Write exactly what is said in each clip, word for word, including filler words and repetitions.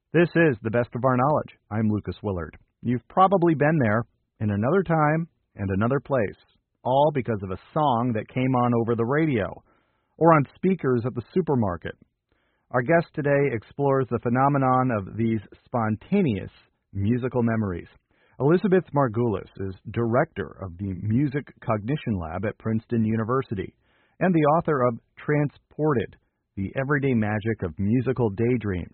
This is The Best of Our Knowledge. I'm Lucas Willard. You've probably been there in another time and another place, all because of a song that came on over the radio or on speakers at the supermarket. Our guest today explores the phenomenon of these spontaneous musical memories. Elizabeth Margulis is director of the Music Cognition Lab at Princeton University and the author of Transported, The Everyday Magic of Musical Daydreams.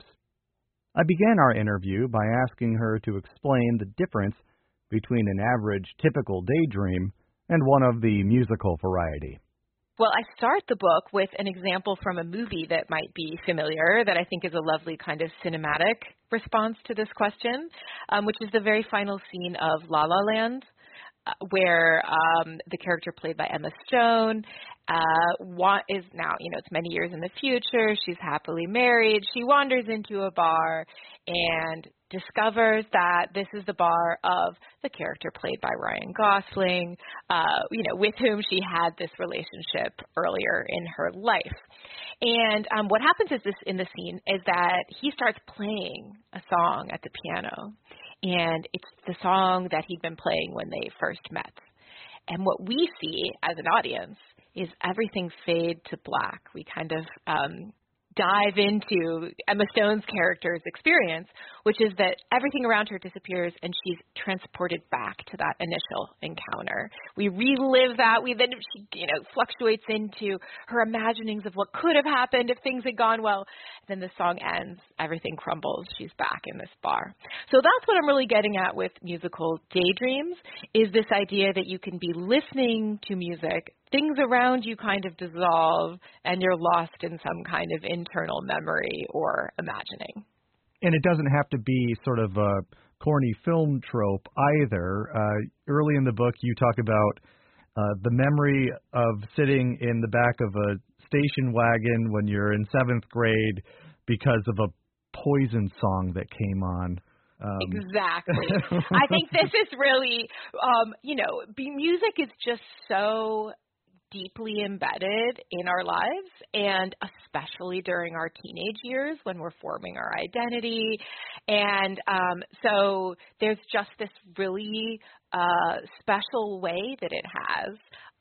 I began our interview by asking her to explain the difference between an average typical daydream and one of the musical variety. Well, I start the book with an example from a movie that might be familiar that I think is a lovely kind of cinematic response to this question, um, which is the very final scene of La La Land, uh, where um, the character played by Emma Stone uh, wa- is now, you know, it's many years in the future. She's happily married. She wanders into a bar and discovers that this is the bar of the character played by Ryan Gosling, uh, you know, with whom she had this relationship earlier in her life. And um, what happens is this in the scene is that he starts playing a song at the piano, and it's the song that he'd been playing when they first met. And what we see as an audience is everything fade to black. We kind of um, dive into Emma Stone's character's experience, which is that everything around her disappears and she's transported back to that initial encounter. We relive that. We then, she, you know, fluctuates into her imaginings of what could have happened if things had gone well. Then the song ends, everything crumbles, she's back in this bar. So that's what I'm really getting at with musical daydreams, is this idea that you can be listening to music, things around you kind of dissolve, and you're lost in some kind of internal memory or imagining. And it doesn't have to be sort of a corny film trope either. Uh, early in the book, you talk about uh, the memory of sitting in the back of a station wagon when you're in seventh grade because of a Poison song that came on. Um. Exactly. I think this is really, um, you know, be, music is just so deeply embedded in our lives, and especially during our teenage years when we're forming our identity. And um, so there's just this really uh, special way that it has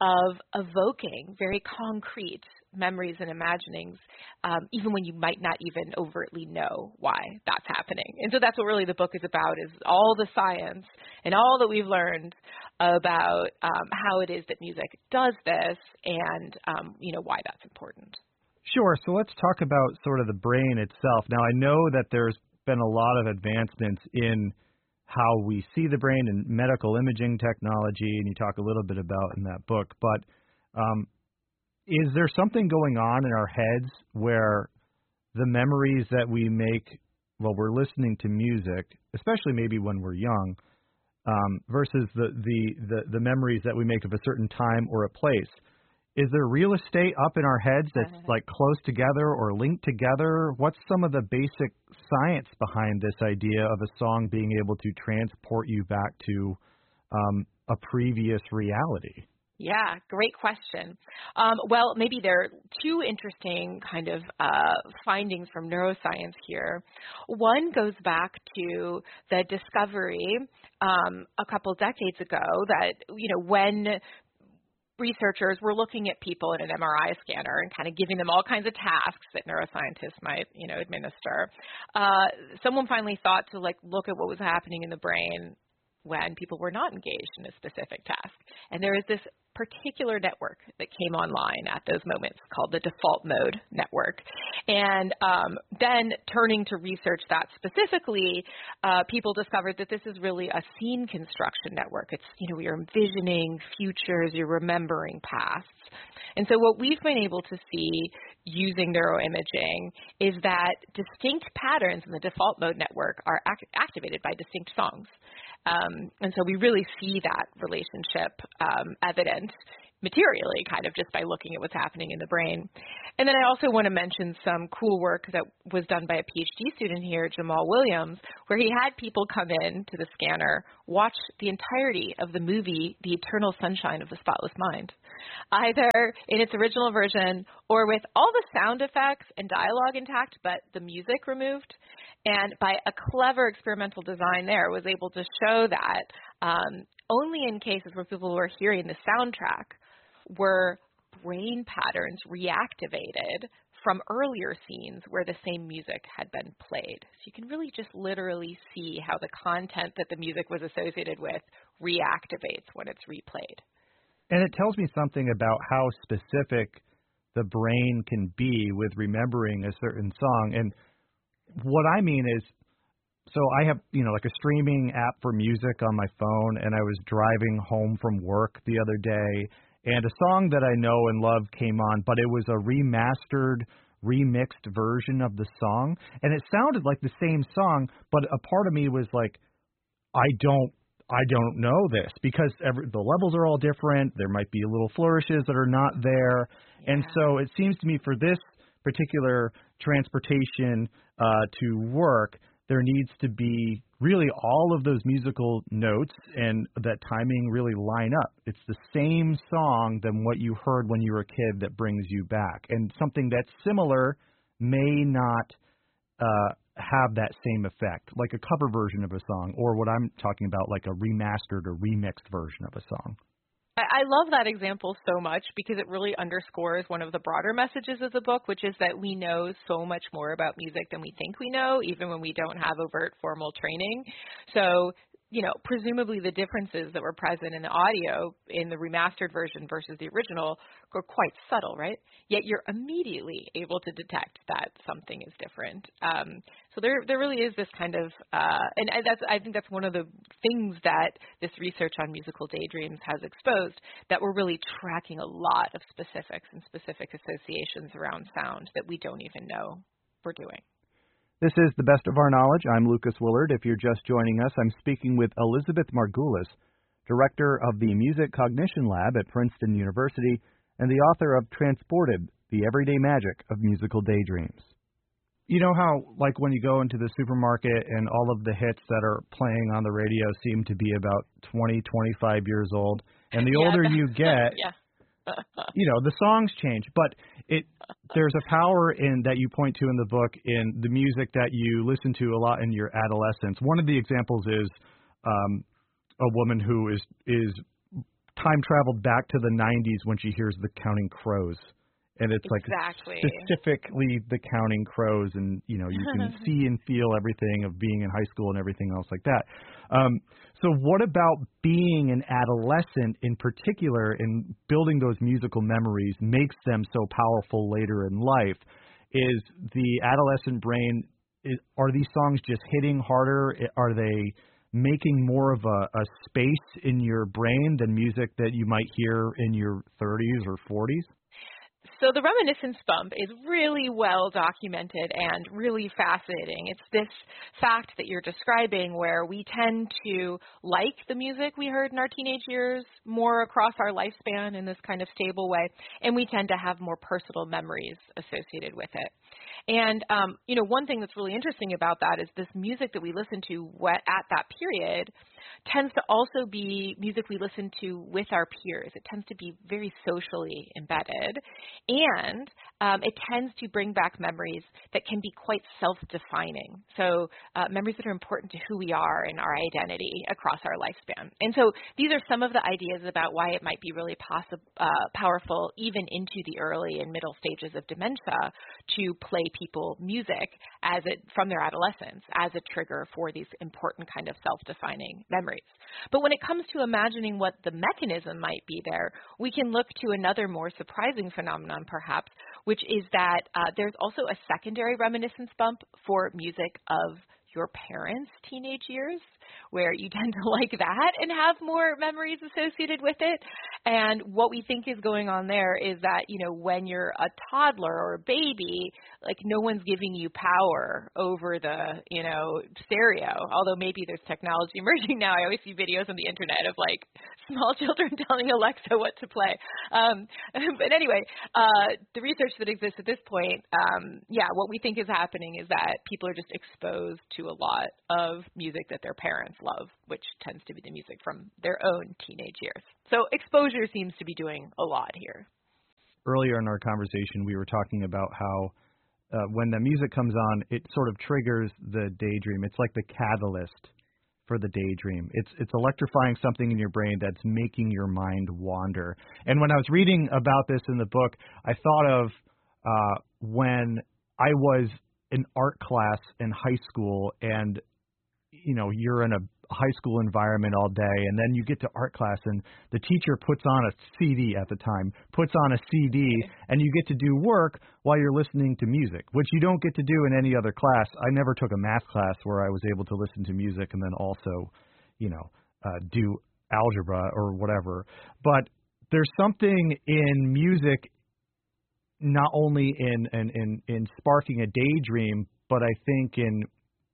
of evoking very concrete memories and imaginings, um, even when you might not even overtly know why that's happening. And so that's what really the book is about, is all the science and all that we've learned about um, how it is that music does this and, um, you know, why that's important. Sure. So let's talk about sort of the brain itself. Now, I know that there's been a lot of advancements in how we see the brain and medical imaging technology, and you talk a little bit about in that book, but um, is there something going on in our heads where the memories that we make while we're listening to music, especially maybe when we're young, um, versus the, the, the, the memories that we make of a certain time or a place, is there real estate up in our heads that's like close together or linked together? What's some of the basic science behind this idea of a song being able to transport you back to um, a previous reality? Yeah, great question. Um, well, maybe there are two interesting kind of uh, findings from neuroscience here. One goes back to the discovery um, a couple decades ago that, you know, when researchers were looking at people in an M R I scanner and kind of giving them all kinds of tasks that neuroscientists might, you know, administer, uh, someone finally thought to, like, look at what was happening in the brain when people were not engaged in a specific task. And there was this particular network that came online at those moments called the default mode network. And um, then turning to research that specifically, uh, people discovered that this is really a scene construction network. It's, you know, you're envisioning futures, you're remembering pasts. And so what we've been able to see using neuroimaging is that distinct patterns in the default mode network are act- activated by distinct songs. Um, and so we really see that relationship um, evident materially, kind of just by looking at what's happening in the brain. And then I also want to mention some cool work that was done by a PhD student here, Jamal Williams, where he had people come in to the scanner, watch the entirety of the movie, The Eternal Sunshine of the Spotless Mind, either in its original version or with all the sound effects and dialogue intact, but the music removed. And by a clever experimental design there, was able to show that um, only in cases where people were hearing the soundtrack were brain patterns reactivated from earlier scenes where the same music had been played. So you can really just literally see how the content that the music was associated with reactivates when it's replayed. And it tells me something about how specific the brain can be with remembering a certain song. And what I mean is, so I have, you know, like a streaming app for music on my phone, and I was driving home from work the other day, and a song that I know and love came on, but it was a remastered, remixed version of the song, and it sounded like the same song, but a part of me was like, I don't, I don't know this, because every, the levels are all different. There might be little flourishes that are not there, yeah. And so it seems to me for this particular transportation uh, to work, there needs to be really all of those musical notes and that timing really line up. It's the same song than what you heard when you were a kid that brings you back. And something that's similar may not uh, have that same effect, like a cover version of a song, or what I'm talking about, like a remastered or remixed version of a song. I love that example so much because it really underscores one of the broader messages of the book, which is that we know so much more about music than we think we know, even when we don't have overt formal training. So, you know, presumably the differences that were present in the audio in the remastered version versus the original were quite subtle, right? Yet you're immediately able to detect that something is different. Um, so there, there really is this kind of, uh, and that's, I think that's one of the things that this research on musical daydreams has exposed, that we're really tracking a lot of specifics and specific associations around sound that we don't even know we're doing. This is The Best of Our Knowledge. I'm Lucas Willard. If you're just joining us, I'm speaking with Elizabeth Margulis, director of the Music Cognition Lab at Princeton University and the author of Transported, The Everyday Magic of Musical Daydreams. You know how, like, when you go into the supermarket and all of the hits that are playing on the radio seem to be about twenty, twenty-five years old, and the yeah, older you get, yeah. you know, the songs change, but it there's a power in that you point to in the book in the music that you listen to a lot in your adolescence. One of the examples is um, a woman who is is time traveled back to the nineties when she hears the Counting Crows, and it's exactly. like specifically the Counting Crows, and you know you can see and feel everything of being in high school and everything else like that. Um, so what about being an adolescent in particular and building those musical memories makes them so powerful later in life? Is the adolescent brain, is, are these songs just hitting harder? Are they making more of a, a space in your brain than music that you might hear in your thirties or forties? So the reminiscence bump is really well documented and really fascinating. It's this fact that you're describing where we tend to like the music we heard in our teenage years more across our lifespan in this kind of stable way, and we tend to have more personal memories associated with it. And, um, you know, one thing that's really interesting about that is this music that we listen to at that period tends to also be music we listen to with our peers. It tends to be very socially embedded, and um, it tends to bring back memories that can be quite self-defining. So uh, memories that are important to who we are and our identity across our lifespan. And so these are some of the ideas about why it might be really possi- uh, powerful even into the early and middle stages of dementia to play people music as it from their adolescence as a trigger for these important kind of self-defining memories. But when it comes to imagining what the mechanism might be there, we can look to another more surprising phenomenon perhaps, which is that uh, there's also a secondary reminiscence bump for music of your parents' teenage years, where you tend to like that and have more memories associated with it. And what we think is going on there is that, you know, when you're a toddler or a baby, like no one's giving you power over the, you know, stereo, although maybe there's technology emerging now. I always see videos on the internet of like small children telling Alexa what to play. Um, but anyway, uh, the research that exists at this point, um, yeah, what we think is happening is that people are just exposed to a lot of music that their parents love, which tends to be the music from their own teenage years. So exposure seems to be doing a lot here. Earlier in our conversation, we were talking about how uh, when the music comes on, it sort of triggers the daydream. It's like the catalyst for the daydream. It's it's electrifying something in your brain that's making your mind wander. And when I was reading about this in the book, I thought of uh, when I was in art class in high school, and you know, you're in a high school environment all day, and then you get to art class, and the teacher puts on a C D at the time, puts on a C D, and you get to do work while you're listening to music, which you don't get to do in any other class. I never took a math class where I was able to listen to music and then also, you know, uh, do algebra or whatever. But there's something in music, not only in, in, in, in sparking a daydream, but I think in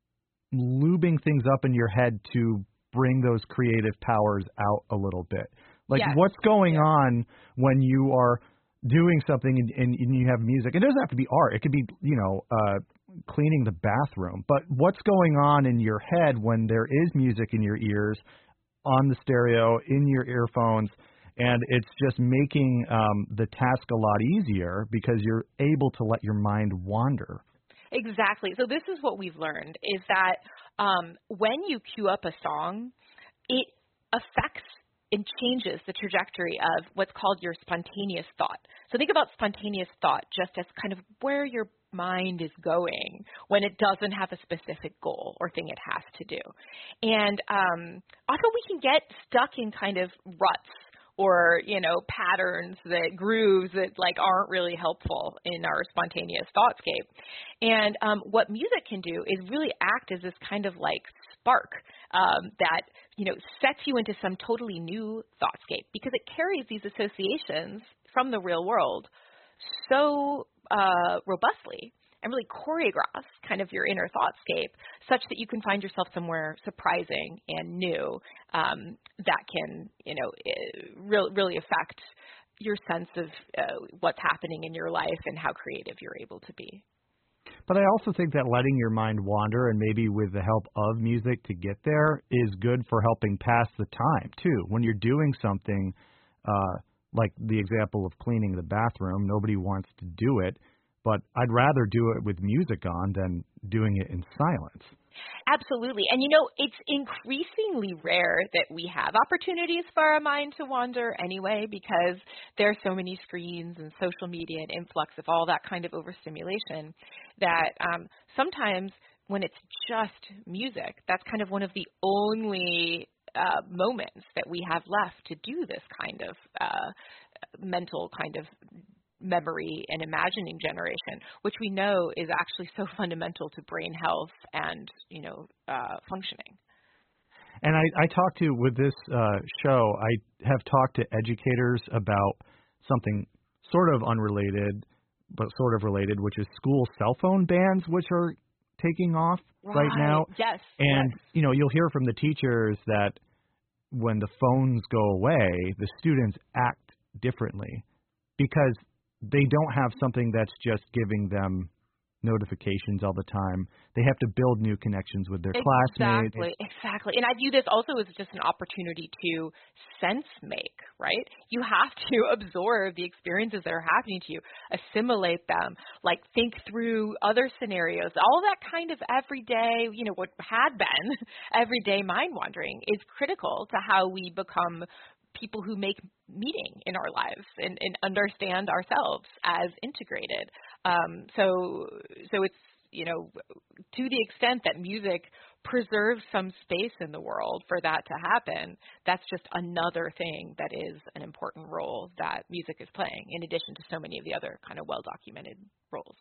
lubing things up in your head to bring those creative powers out a little bit. Like Yes. what's going Yeah. on when you are doing something and, and, and you have music? It doesn't have to be art. It could be, you know, uh, cleaning the bathroom. But what's going on in your head when there is music in your ears, on the stereo, in your earphones, and it's just making um, the task a lot easier because you're able to let your mind wander. Exactly. So this is what we've learned is that um, when you cue up a song, it affects and changes the trajectory of what's called your spontaneous thought. So think about spontaneous thought just as kind of where your mind is going when it doesn't have a specific goal or thing it has to do. And um, often we can get stuck in kind of ruts or, you know, patterns, that grooves that like aren't really helpful in our spontaneous thoughtscape. And um, what music can do is really act as this kind of like spark um, that, you know, sets you into some totally new thoughtscape because it carries these associations from the real world so uh, robustly and really choreographs kind of your inner thoughtscape such that you can find yourself somewhere surprising and new um, that can, you know, really, really affect your sense of uh, what's happening in your life and how creative you're able to be. But I also think that letting your mind wander and maybe with the help of music to get there is good for helping pass the time, too. When you're doing something, uh, like the example of cleaning the bathroom, nobody wants to do it. But I'd rather do it with music on than doing it in silence. Absolutely. And, you know, it's increasingly rare that we have opportunities for our mind to wander anyway because there are so many screens and social media and influx of all that kind of overstimulation that um, sometimes when it's just music, that's kind of one of the only uh, moments that we have left to do this kind of uh, mental kind of memory and imagining generation, which we know is actually so fundamental to brain health and, you know, uh, functioning. And I, I talked to, with this uh, show, I have talked to educators about something sort of unrelated, but sort of related, which is school cell phone bans, which are taking off right, right now. Yes. And, yes. you know, you'll hear from the teachers that when the phones go away, the students act differently because they don't have something that's just giving them notifications all the time. They have to build new connections with their classmates. Exactly, exactly. And I view this also as just an opportunity to sense make, right? You have to absorb the experiences that are happening to you, assimilate them, like think through other scenarios. All that kind of everyday, you know, what had been everyday mind wandering is critical to how we become people who make meaning in our lives and, and understand ourselves as integrated. Um, so, so it's, you know, to the extent that music preserves some space in the world for that to happen, that's just another thing that is an important role that music is playing in addition to so many of the other kind of well-documented roles.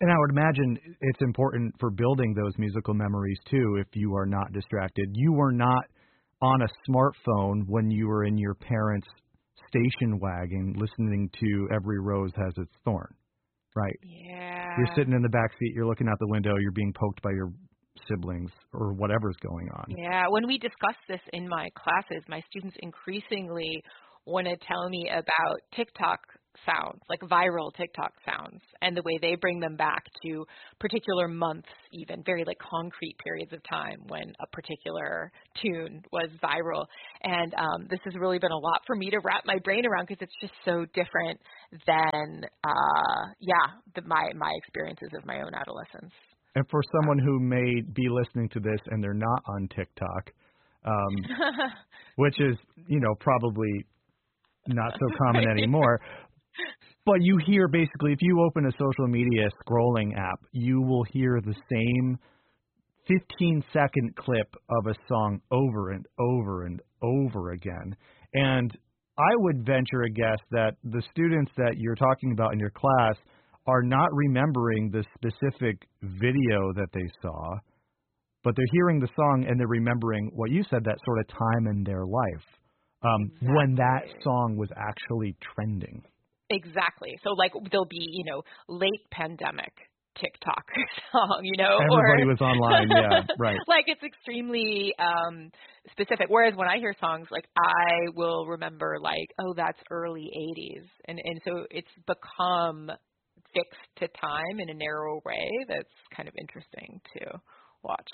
And I would imagine it's important for building those musical memories, too, if you are not distracted. You were not on a smartphone when you were in your parents' station wagon listening to Every Rose Has Its Thorn, right? Yeah. You're sitting in the back seat, you're looking out the window, you're being poked by your siblings or whatever's going on. Yeah, when we discuss this in my classes, my students increasingly want to tell me about TikTok sounds, like viral TikTok sounds, and the way they bring them back to particular months, even very like concrete periods of time when a particular tune was viral. And um, this has really been a lot for me to wrap my brain around because it's just so different than, uh, yeah, the, my my experiences of my own adolescence. And for someone who may be listening to this and they're not on TikTok, um, which is, you know, probably not so common anymore, but you hear basically, if you open a social media scrolling app, you will hear the same fifteen second clip of a song over and over and over again. And I would venture a guess that the students that you're talking about in your class are not remembering the specific video that they saw, but they're hearing the song and they're remembering what you said, that sort of time in their life um, exactly. when that song was actually trending. Exactly. So like there'll be, you know, late pandemic TikTok song, you know. Everybody or, was online, yeah, right. Like it's extremely um, specific. Whereas when I hear songs, like I will remember like, oh, that's early eighties. And, and so it's become fixed to time in a narrow way that's kind of interesting to watch.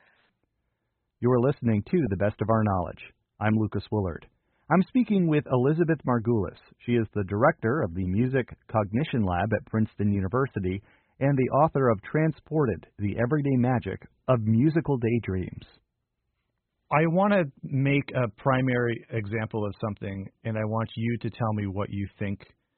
You're listening to The Best of Our Knowledge. I'm Lucas Willard. I'm speaking with Elizabeth Margulis. She is the director of the Music Cognition Lab at Princeton University and the author of Transported, the Everyday Magic of Musical Daydreams. I want to make a primary example of something, and I want you to tell me what you think,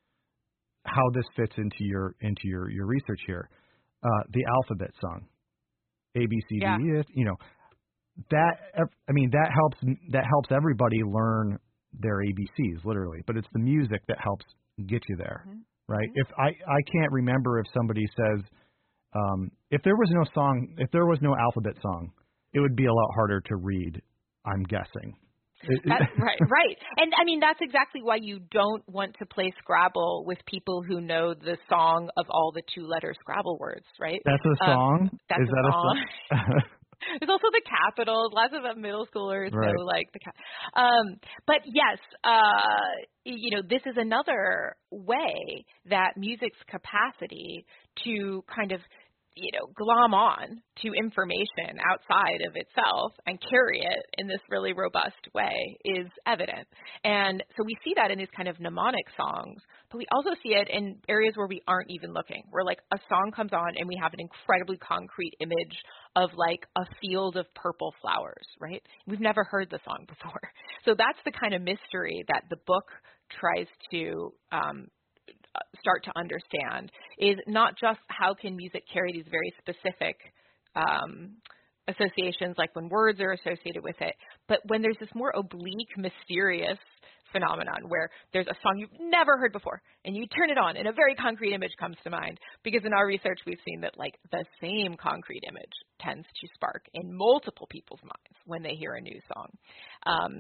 how this fits into your into your, your research here. Uh, the alphabet song, A, B, C, D, yeah. E, you know, that, I mean, that helps, that helps everybody learn their A B Cs, literally, but it's the music that helps get you there, mm-hmm. right? Mm-hmm. If I, I can't remember if somebody says, um, if there was no song, if there was no alphabet song, it would be a lot harder to read, I'm guessing. That's right, right. And I mean, that's exactly why you don't want to play Scrabble with people who know the song of all the two-letter Scrabble words, right? That's a song? Um, that's Is a that song. a song? There's also the capitals. Lots of middle schoolers right. know like the cap- um but yes, uh you know, this is another way that music's capacity to kind of, you know, glom on to information outside of itself and carry it in this really robust way is evident. And so we see that in these kind of mnemonic songs, but we also see it in areas where we aren't even looking, where like a song comes on and we have an incredibly concrete image of like a field of purple flowers, right? We've never heard the song before. So that's the kind of mystery that the book tries to um, start to understand, is not just how can music carry these very specific um, associations, like when words are associated with it, but when there's this more oblique, mysterious phenomenon where there's a song you've never heard before and you turn it on and a very concrete image comes to mind, because in our research we've seen that like the same concrete image tends to spark in multiple people's minds when they hear a new song. Um,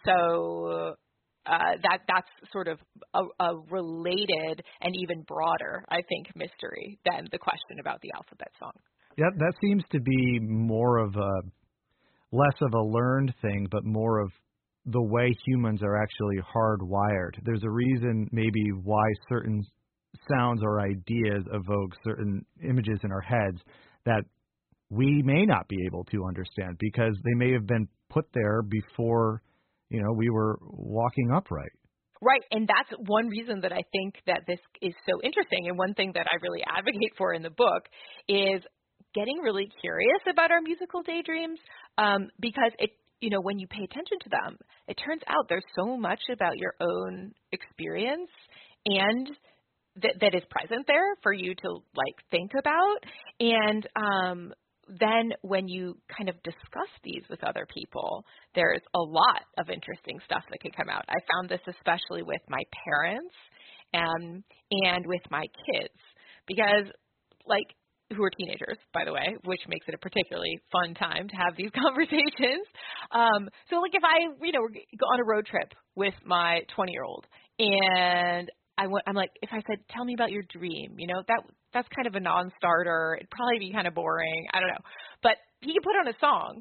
so Uh, that that's sort of a, a related and even broader, I think, mystery than the question about the alphabet song. Yeah, that seems to be more of a, less of a learned thing, but more of the way humans are actually hardwired. There's a reason maybe why certain sounds or ideas evoke certain images in our heads that we may not be able to understand, because they may have been put there before, you know, we were walking upright. Right, and that's one reason that I think that this is so interesting, and one thing that I really advocate for in the book is getting really curious about our musical daydreams, um, because it, you know, when you pay attention to them, it turns out there's so much about your own experience and that that is present there for you to like think about, and um, then when you kind of discuss these with other people, there's a lot of interesting stuff that can come out. I found this especially with my parents and, and with my kids, because like who are teenagers, by the way, which makes it a particularly fun time to have these conversations. Um, so like if I, you know, go on a road trip with my twenty-year-old and I went, I'm like, if I said, tell me about your dream, you know, that that's kind of a non-starter. It'd probably be kind of boring. I don't know. But he can put on a song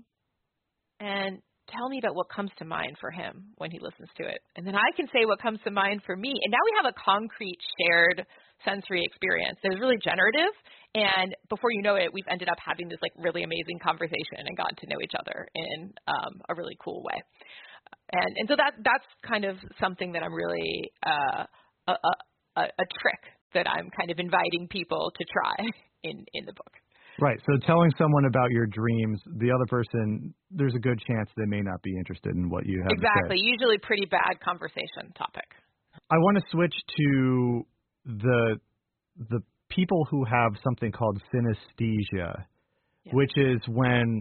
and tell me about what comes to mind for him when he listens to it. And then I can say what comes to mind for me. And now we have a concrete shared sensory experience that is really generative. And before you know it, we've ended up having this like really amazing conversation and gotten to know each other in um, a really cool way. And and so that that's kind of something that I'm really uh, a, a, a trick that I'm kind of inviting people to try in, in the book. Right. So telling someone about your dreams, the other person, there's a good chance they may not be interested in what you have exactly. to say. Usually pretty bad conversation topic. I want to switch to the the people who have something called synesthesia, yeah. which is when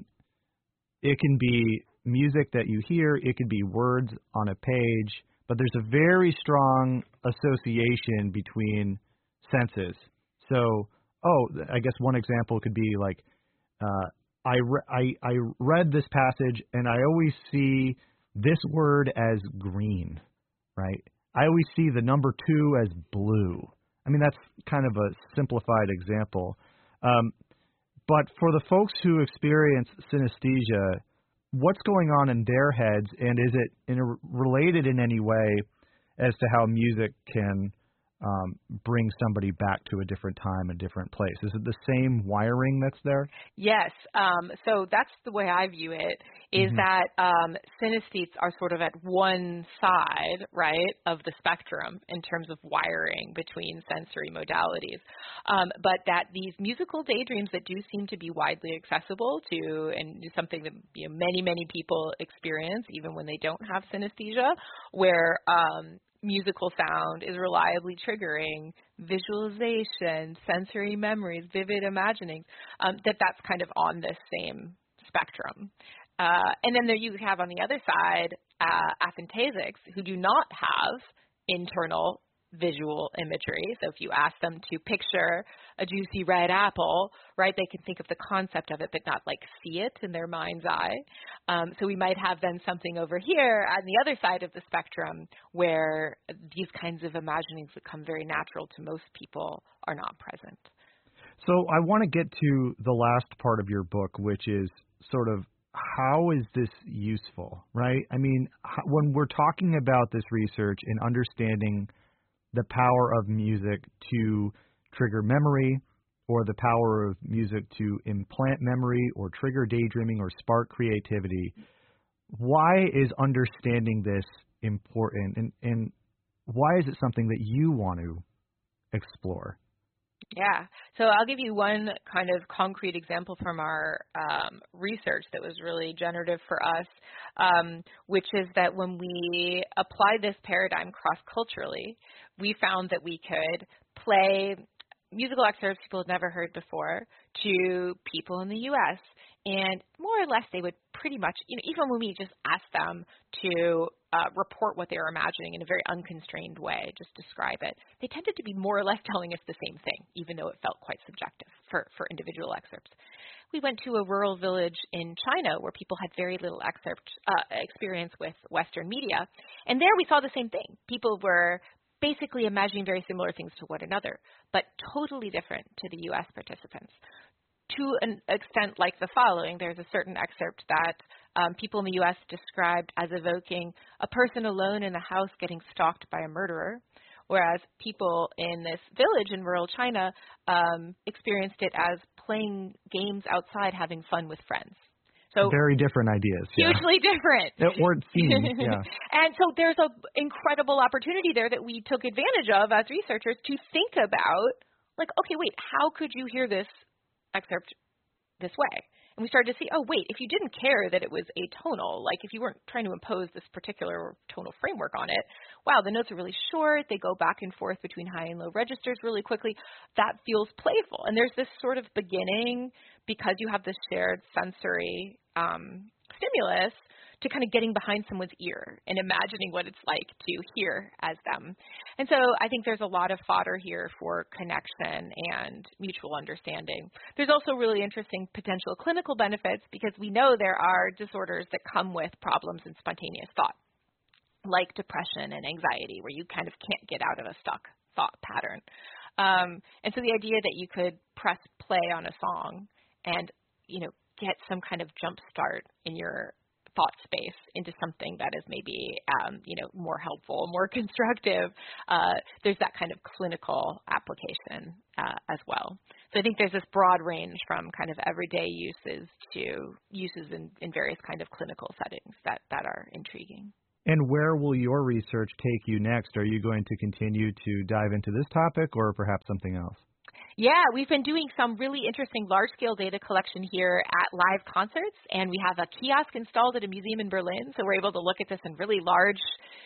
it can be music that you hear, it could be words on a page, but there's a very strong association between senses. So, oh, I guess one example could be like, uh, I, re- I, I read this passage and I always see this word as green, right? I always see the number two as blue. I mean, that's kind of a simplified example. Um, but for the folks who experience synesthesia, what's going on in their heads, and is it in a, related in any way as to how music can um, bring somebody back to a different time, a different place? Is it the same wiring that's there? Yes. Um, so that's the way I view it, is mm-hmm. that um, synesthetes are sort of at one side, right, of the spectrum in terms of wiring between sensory modalities. Um, but that these musical daydreams that do seem to be widely accessible to, and something that you know, many, many people experience even when they don't have synesthesia, where um, musical sound is reliably triggering visualization, sensory memories, vivid imaginings, um, that that's kind of on this same spectrum. Uh, and then there you have on the other side uh, aphantasics who do not have internal visual imagery. So if you ask them to picture a juicy red apple, right, they can think of the concept of it but not like see it in their mind's eye. Um, so we might have then something over here on the other side of the spectrum where these kinds of imaginings that come very natural to most people are not present. So I want to get to the last part of your book, which is sort of how is this useful, right? I mean, when we're talking about this research and understanding the power of music to trigger memory, or the power of music to implant memory or trigger daydreaming or spark creativity, why is understanding this important, and, and why is it something that you want to explore? Yeah. So I'll give you one kind of concrete example from our um, research that was really generative for us, um, which is that when we apply this paradigm cross-culturally, we found that we could play musical excerpts people had never heard before to people in the U S, and more or less they would pretty much, you know, even when we just asked them to uh, report what they were imagining in a very unconstrained way, just describe it, they tended to be more or less telling us the same thing, even though it felt quite subjective for, for individual excerpts. We went to a rural village in China where people had very little excerpt uh, experience with Western media, and there we saw the same thing. People were basically imagining very similar things to one another, but totally different to the U S participants. To an extent like the following, there's a certain excerpt that um, people in the U S described as evoking a person alone in the house getting stalked by a murderer, whereas people in this village in rural China um, experienced it as playing games outside, having fun with friends. So very different ideas. Hugely yeah. different. That weren't seen, yeah. And so there's an incredible opportunity there that we took advantage of as researchers to think about, like, okay, wait, how could you hear this excerpt this way? And we started to see, oh, wait, if you didn't care that it was atonal, like if you weren't trying to impose this particular tonal framework on it, wow, the notes are really short, they go back and forth between high and low registers really quickly, that feels playful. And there's this sort of beginning, because you have this shared sensory um, stimulus, to kind of getting behind someone's ear and imagining what it's like to hear as them. And so I think there's a lot of fodder here for connection and mutual understanding. There's also really interesting potential clinical benefits because we know there are disorders that come with problems in spontaneous thought, like depression and anxiety, where you kind of can't get out of a stuck thought pattern. Um, and so the idea that you could press play on a song and, you know, get some kind of jump start in your thought space into something that is maybe, um, you know, more helpful, more constructive, uh, there's that kind of clinical application uh, as well. So I think there's this broad range from kind of everyday uses to uses in, in various kind of clinical settings that, that are intriguing. And where will your research take you next? Are you going to continue to dive into this topic or perhaps something else? Yeah, we've been doing some really interesting large-scale data collection here at live concerts, and we have a kiosk installed at a museum in Berlin, so we're able to look at this in really large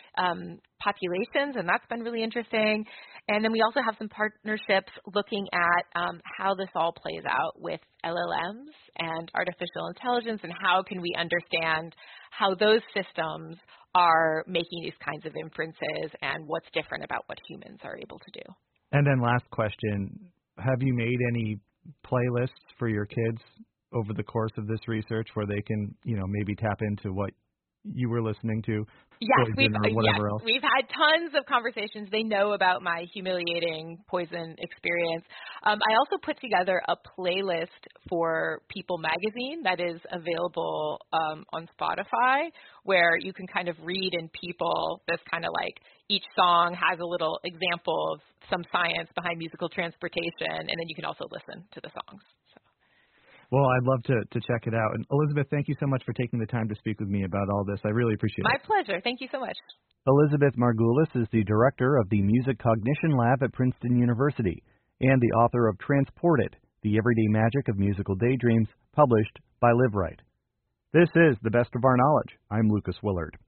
um, populations, and that's been really interesting. And then we also have some partnerships looking at um, how this all plays out with L L Ms and artificial intelligence, and how can we understand how those systems are making these kinds of inferences and what's different about what humans are able to do. And then last question. Have you made any playlists for your kids over the course of this research where they can, you know, maybe tap into what you were listening to? Yes, we've, or whatever yes, else? we've had tons of conversations. They know about my humiliating poison experience. Um, I also put together a playlist for People magazine that is available um, on Spotify, where you can kind of read in People this kind of like each song has a little example of some science behind musical transportation, and then you can also listen to the songs. So. Well, I'd love to, to check it out. And Elizabeth, thank you so much for taking the time to speak with me about all this. I really appreciate My it. My pleasure. Thank you so much. Elizabeth Margulis is the director of the Music Cognition Lab at Princeton University and the author of Transported, The Everyday Magic of Musical Daydreams, published by Live Right. This is The Best of Our Knowledge. I'm Lucas Willard.